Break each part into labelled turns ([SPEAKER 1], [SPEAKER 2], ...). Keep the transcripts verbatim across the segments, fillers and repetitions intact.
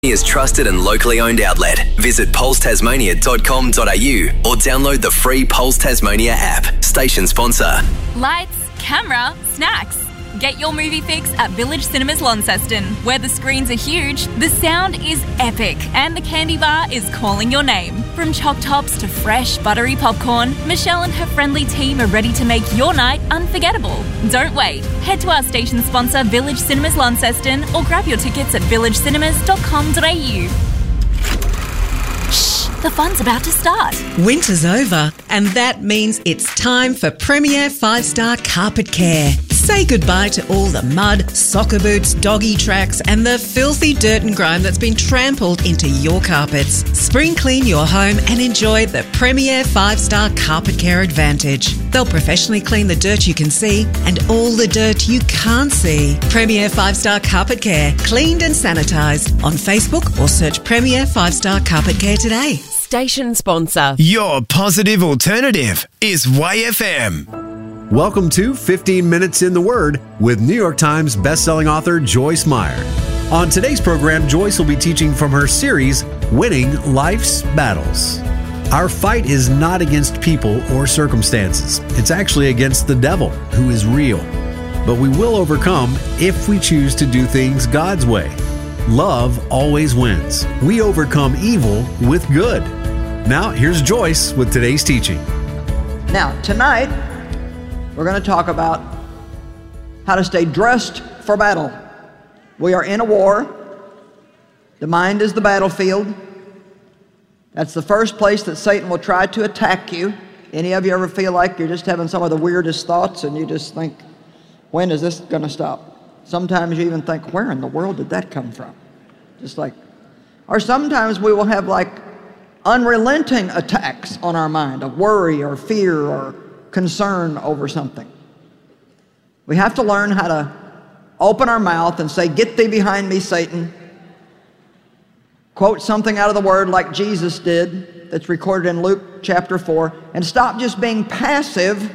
[SPEAKER 1] Tasmania's trusted and locally owned outlet. Visit pulse tasmania dot com dot a u or download the free Pulse Tasmania app. Station sponsor.
[SPEAKER 2] Lights, camera, snacks. Get your movie fix at Village Cinemas Launceston, where the screens are huge, the sound is epic, and the candy bar is calling your name. From choc tops to fresh, buttery popcorn, Michelle and her friendly team are ready to make your night unforgettable. Don't wait. Head to our station sponsor, Village Cinemas Launceston, or grab your tickets at village cinemas dot com dot a u. Shh, the fun's about to start.
[SPEAKER 3] Winter's over, and that means it's time for Premier five star Carpet Care. Say goodbye to all the mud, soccer boots, doggy tracks, and the filthy dirt and grime that's been trampled into your carpets. Spring clean your home and enjoy the Premier five star Carpet Care Advantage. They'll professionally clean the dirt you can see and all the dirt you can't see. Premier five star Carpet Care, cleaned and sanitised. On Facebook or search Premier five star Carpet Care today.
[SPEAKER 4] Station sponsor.
[SPEAKER 5] Your positive alternative is Y F M.
[SPEAKER 6] Welcome to fifteen minutes in the Word with New York Times bestselling author Joyce Meyer. On today's program, Joyce will be teaching from her series, Winning Life's Battles. Our fight is not against people or circumstances. It's actually against the devil, who is real. But we will overcome if we choose to do things God's way. Love always wins. We overcome evil with good. Now, here's Joyce with today's teaching.
[SPEAKER 7] Now, tonight, we're going to talk about how to stay dressed for battle. We are in a war. The mind is the battlefield. That's the first place that Satan will try to attack you. Any of you ever feel like you're just having some of the weirdest thoughts and you just think, when is this going to stop? Sometimes you even think, where in the world did that come from? Just like, or sometimes we will have like unrelenting attacks on our mind of worry or fear or concern over something. We have to learn how to open our mouth and say, get thee behind me, Satan. Quote something out of the Word like Jesus did, that's recorded in Luke chapter four, and stop just being passive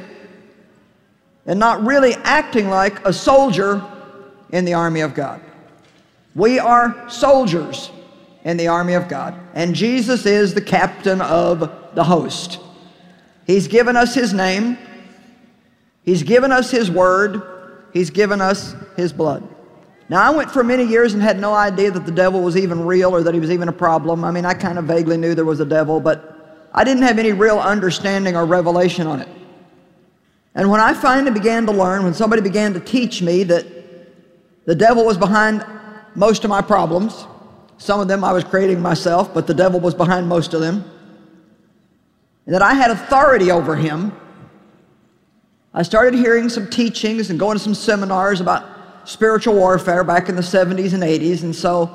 [SPEAKER 7] and not really acting like a soldier in the army of God. We are soldiers in the army of God, and Jesus is the captain of the host. He's given us His name. He's given us His word. He's given us His blood. Now, I went for many years and had no idea that the devil was even real or that he was even a problem. I mean, I kind of vaguely knew there was a devil, but I didn't have any real understanding or revelation on it. And when I finally began to learn, when somebody began to teach me that the devil was behind most of my problems, some of them I was creating myself, but the devil was behind most of them, and that I had authority over him, I started hearing some teachings and going to some seminars about spiritual warfare back in the seventies and eighties, and so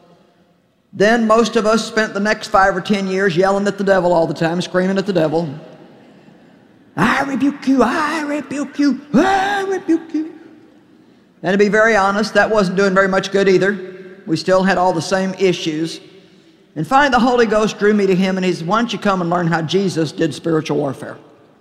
[SPEAKER 7] then most of us spent the next five or ten years yelling at the devil all the time, screaming at the devil. I rebuke you, I rebuke you, I rebuke you. And to be very honest, that wasn't doing very much good either. We still had all the same issues. And finally, the Holy Ghost drew me to Him, and He said, why don't you come and learn how Jesus did spiritual warfare?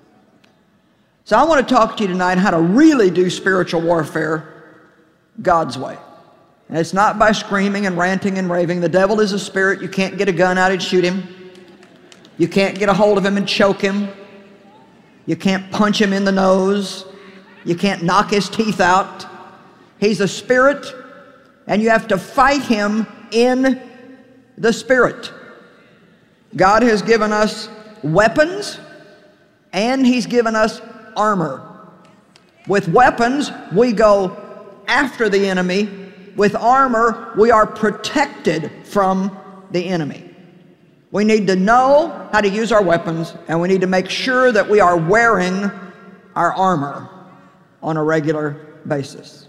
[SPEAKER 7] So I want to talk to you tonight how to really do spiritual warfare God's way. And it's not by screaming and ranting and raving. The devil is a spirit. You can't get a gun out and shoot him. You can't get a hold of him and choke him. You can't punch him in the nose. You can't knock his teeth out. He's a spirit, and you have to fight him in the Spirit. God has given us weapons, and He's given us armor. With weapons, we go after the enemy. With armor, we are protected from the enemy. We need to know how to use our weapons, and we need to make sure that we are wearing our armor on a regular basis.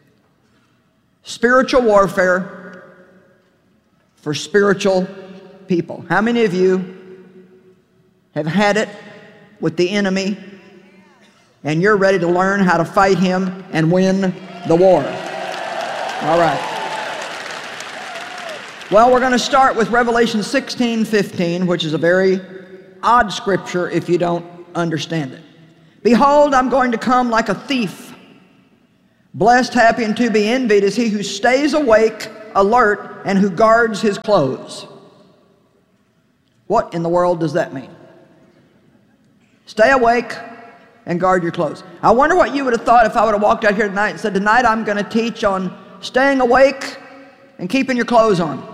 [SPEAKER 7] Spiritual warfare for spiritual people. How many of you have had it with the enemy and you're ready to learn how to fight him and win the war? All right. Well, we're going to start with Revelation sixteen fifteen, which is a very odd scripture if you don't understand it. Behold, I'm going to come like a thief. Blessed, happy, and to be envied is he who stays awake alert, and who guards his clothes. What in the world does that mean? Stay awake and guard your clothes. I wonder what you would have thought if I would have walked out here tonight and said, tonight I'm going to teach on staying awake and keeping your clothes on.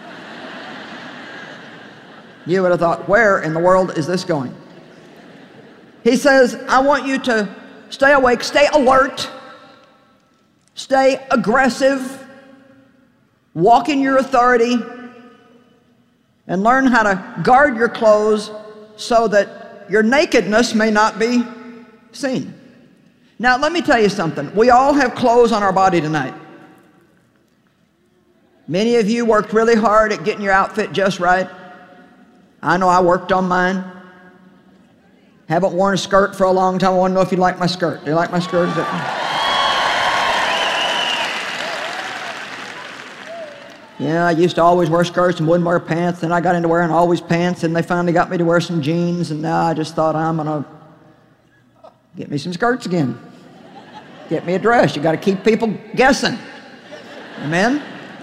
[SPEAKER 7] You would have thought, where in the world is this going? He says, I want you to stay awake, stay alert, stay aggressive, walk in your authority, and learn how to guard your clothes so that your nakedness may not be seen. Now, let me tell you something. We all have clothes on our body tonight. Many of you worked really hard at getting your outfit just right. I know I worked on mine. Haven't worn a skirt for a long time. I want to know if you like my skirt. Do you like my skirt? Yeah, I used to always wear skirts and wouldn't wear pants. Then I got into wearing always pants, and they finally got me to wear some jeans, and now I just thought I'm going to get me some skirts again. Get me a dress. You got to keep people guessing. Amen?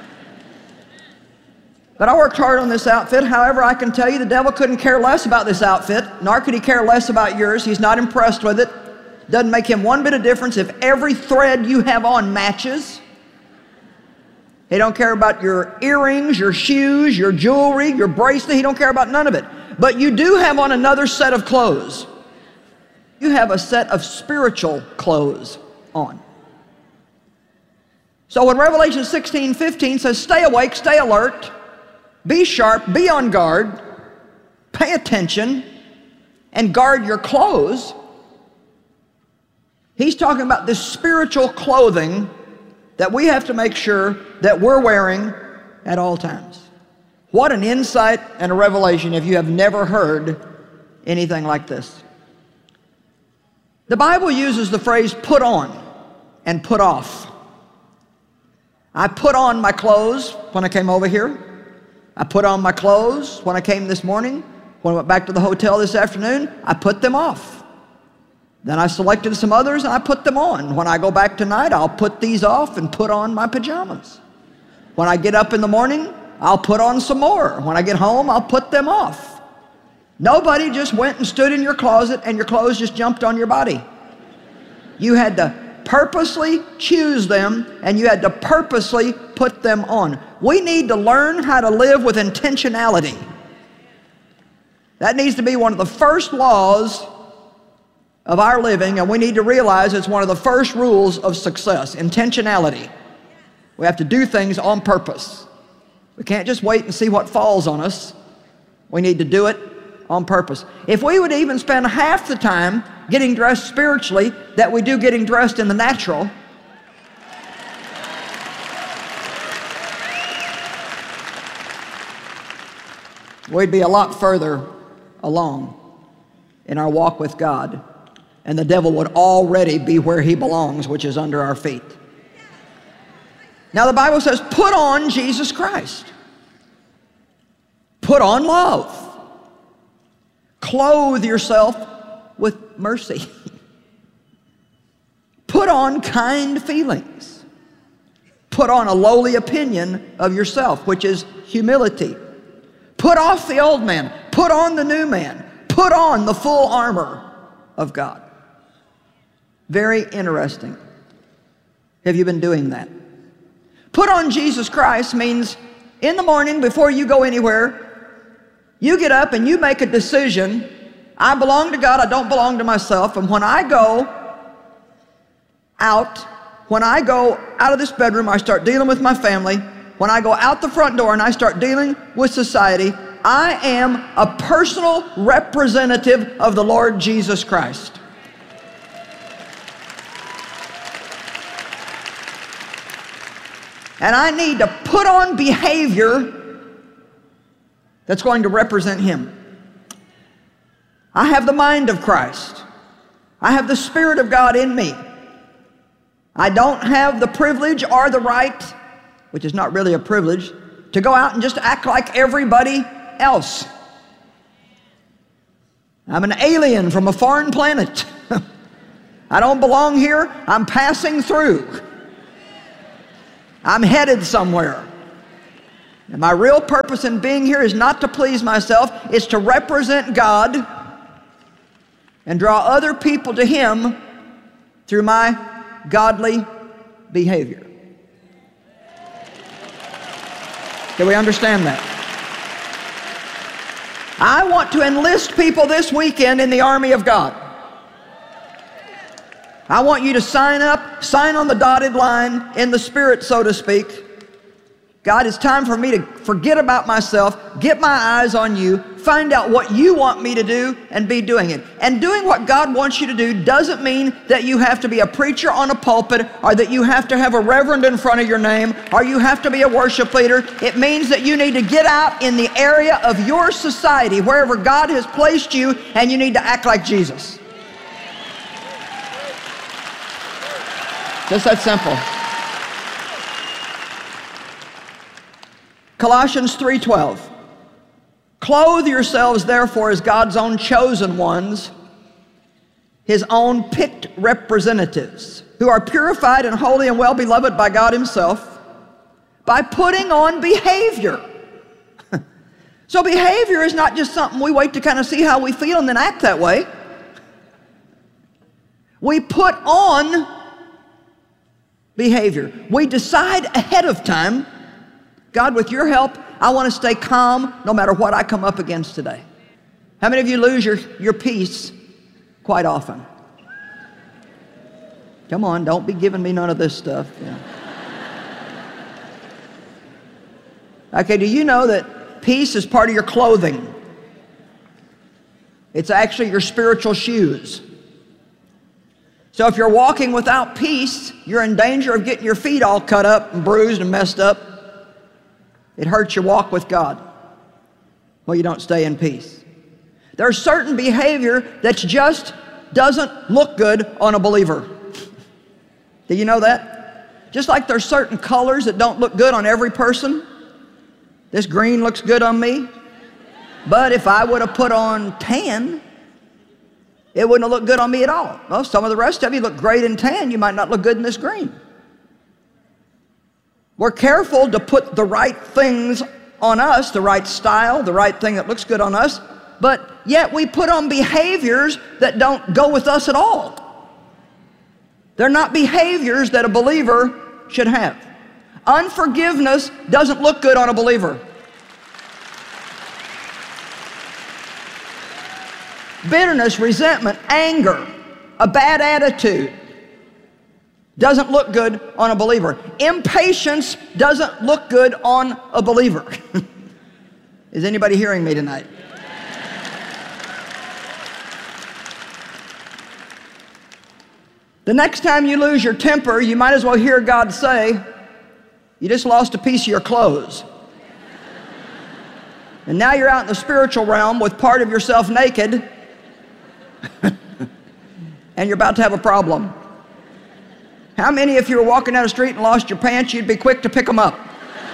[SPEAKER 7] But I worked hard on this outfit. However, I can tell you the devil couldn't care less about this outfit, nor could he care less about yours. He's not impressed with it. Doesn't make him one bit of difference if every thread you have on matches. He don't care about your earrings, your shoes, your jewelry, your bracelet. He don't care about none of it. But you do have on another set of clothes. You have a set of spiritual clothes on. So when Revelation sixteen fifteen says, stay awake, stay alert, be sharp, be on guard, pay attention, and guard your clothes, he's talking about this spiritual clothing that we have to make sure that we're wearing at all times. What an insight and a revelation if you have never heard anything like this. The Bible uses the phrase put on and put off. I put on my clothes when I came over here. I put on my clothes when I came this morning. When I went back to the hotel this afternoon, I put them off. Then I selected some others and I put them on. When I go back tonight, I'll put these off and put on my pajamas. When I get up in the morning, I'll put on some more. When I get home, I'll put them off. Nobody just went and stood in your closet and your clothes just jumped on your body. You had to purposely choose them, and you had to purposely put them on. We need to learn how to live with intentionality. That needs to be one of the first laws of our living, and we need to realize it's one of the first rules of success, intentionality. We have to do things on purpose. We can't just wait and see what falls on us. We need to do it on purpose. If we would even spend half the time getting dressed spiritually that we do getting dressed in the natural, we'd be a lot further along in our walk with God, and the devil would already be where he belongs, which is under our feet. Now the Bible says, put on Jesus Christ. Put on love. Clothe yourself with mercy. Put on kind feelings. Put on a lowly opinion of yourself, which is humility. Put off the old man. Put on the new man. Put on the full armor of God. Very interesting. Have you been doing that? Put on Jesus Christ means in the morning before you go anywhere, you get up and you make a decision. I belong to God, I don't belong to myself. And when I go out, when I go out of this bedroom, I start dealing with my family. When I go out the front door and I start dealing with society, I am a personal representative of the Lord Jesus Christ. And I need to put on behavior that's going to represent Him. I have the mind of Christ. I have the Spirit of God in me. I don't have the privilege or the right, which is not really a privilege, to go out and just act like everybody else. I'm an alien from a foreign planet. I don't belong here. I'm passing through. I'm headed somewhere. And my real purpose in being here is not to please myself, it's to represent God and draw other people to Him through my godly behavior. Do we understand that? I want to enlist people this weekend in the army of God. I want you to sign up, sign on the dotted line in the Spirit, so to speak. God, it's time for me to forget about myself, get my eyes on you, find out what you want me to do, and be doing it. And doing what God wants you to do doesn't mean that you have to be a preacher on a pulpit, or that you have to have a reverend in front of your name, or you have to be a worship leader. It means that you need to get out in the area of your society, wherever God has placed you, and you need to act like Jesus. Just that simple. Colossians three twelve. Clothe yourselves therefore as God's own chosen ones, His own picked representatives, who are purified and holy and well beloved by God Himself, by putting on behavior. So behavior is not just something we wait to kind of see how we feel and then act that way. We put on behavior. We decide ahead of time, God, with your help, I want to stay calm no matter what I come up against today. How many of you lose your, your peace quite often? Come on, don't be giving me none of this stuff. Yeah. Okay, do you know that peace is part of your clothing? It's actually your spiritual shoes. So if you're walking without peace, you're in danger of getting your feet all cut up and bruised and messed up. It hurts your walk with God. Well, you don't stay in peace. There's certain behavior that just doesn't look good on a believer. Do you know that? Just like there's certain colors that don't look good on every person. This green looks good on me. But if I would have put on tan, it wouldn't have looked good on me at all. Well, some of the rest of you look great in tan. You might not look good in this green. We're careful to put the right things on us, the right style, the right thing that looks good on us, but yet we put on behaviors that don't go with us at all. They're not behaviors that a believer should have. Unforgiveness doesn't look good on a believer. Bitterness, resentment, anger, a bad attitude doesn't look good on a believer. Impatience doesn't look good on a believer. Is anybody hearing me tonight? The next time you lose your temper, you might as well hear God say, you just lost a piece of your clothes. And now you're out in the spiritual realm with part of yourself naked, and you're about to have a problem. How many, if you were walking down the street and lost your pants, you'd be quick to pick them up?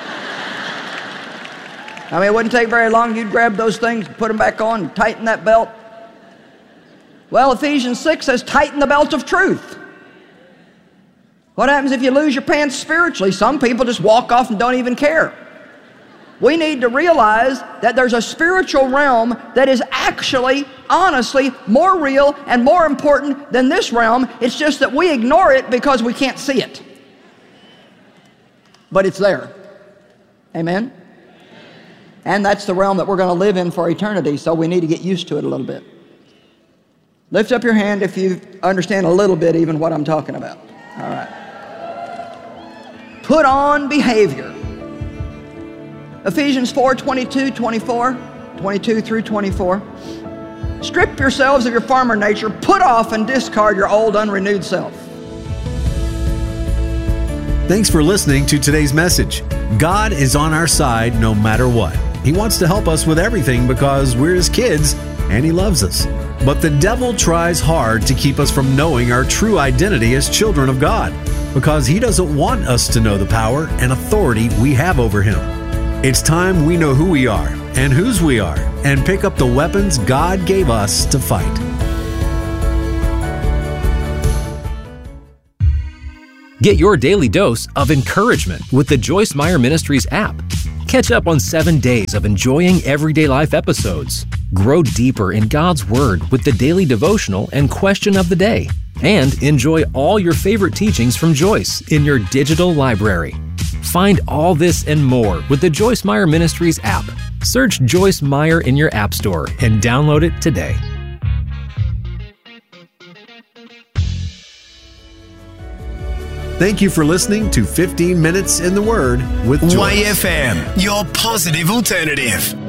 [SPEAKER 7] I mean, it wouldn't take very long. You'd grab those things, put them back on, and tighten that belt. Well, Ephesians six says, tighten the belt of truth. What happens if you lose your pants spiritually? Some people just walk off and don't even care. We need to realize that there's a spiritual realm that is actually, honestly, more real and more important than this realm. It's just that we ignore it because we can't see it. But it's there. Amen? And that's the realm that we're going to live in for eternity, so we need to get used to it a little bit. Lift up your hand if you understand a little bit even what I'm talking about. All right. Put on behavior. Ephesians four, twenty-two, twenty-four, twenty-two through twenty-four. Strip yourselves of your former nature, put off and discard your old unrenewed self.
[SPEAKER 6] Thanks for listening to today's message. God is on our side no matter what. He wants to help us with everything because we're His kids and He loves us. But the devil tries hard to keep us from knowing our true identity as children of God because he doesn't want us to know the power and authority we have over Him. It's time we know who we are and whose we are and pick up the weapons God gave us to fight.
[SPEAKER 4] Get your daily dose of encouragement with the Joyce Meyer Ministries app. Catch up on seven days of enjoying everyday life episodes. Grow deeper in God's Word with the daily devotional and question of the day. And enjoy all your favorite teachings from Joyce in your digital library. Find all this and more with the Joyce Meyer Ministries app. Search Joyce Meyer in your app store and download it today.
[SPEAKER 6] Thank you for listening to fifteen minutes in the Word with Joyce.
[SPEAKER 5] Y F M, your positive alternative.